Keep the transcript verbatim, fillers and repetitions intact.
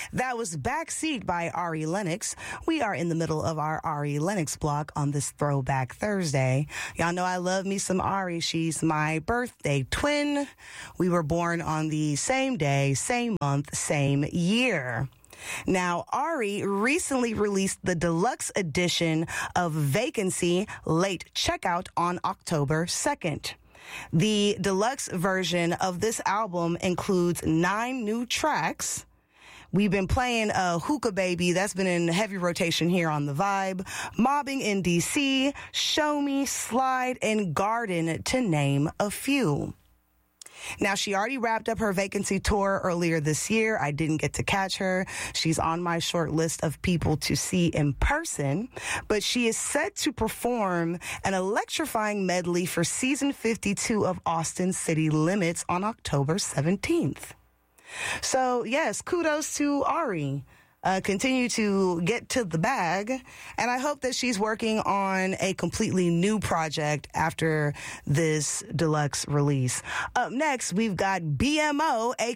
That was Backseat by Ari Lennox. We are in the middle of our Ari Lennox block on this Throwback Thursday. Y'all know I love me some Ari. She's my birthday twin. We were born on the same day, same month, same year. Now, Ari recently released the deluxe edition of Vacancy Late Checkout on October second. The deluxe version of this album includes nine new tracks. We've been playing uh, Hookah Baby. That's been in heavy rotation here on The Vibe. Mobbing in D C, Show Me, Slide, and Garden, to name a few. Now, she already wrapped up her Vacancy tour earlier this year. I didn't get to catch her. She's on my short list of people to see in person, but she is set to perform an electrifying medley for season fifty-two of Austin City Limits on October seventeenth. So, yes, kudos to Ari. Uh, continue to get to the bag. And I hope that she's working on a completely new project after this deluxe release. Up next, we've got B M O, a